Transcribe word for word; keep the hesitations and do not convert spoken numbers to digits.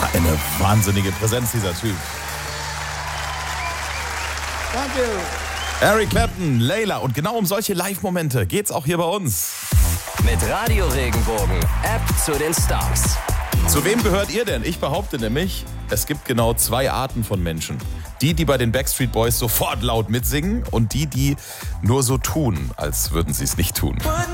Eine wahnsinnige Präsenz, dieser Typ. Thank you. Eric Clapton, Layla. Und genau um solche Live-Momente geht's auch hier bei uns. Mit Radio Regenbogen, App zu den Stars. Zu wem gehört ihr denn? Ich behaupte nämlich, es gibt genau zwei Arten von Menschen. Die, die bei den Backstreet Boys sofort laut mitsingen und die, die nur so tun, als würden sie es nicht tun.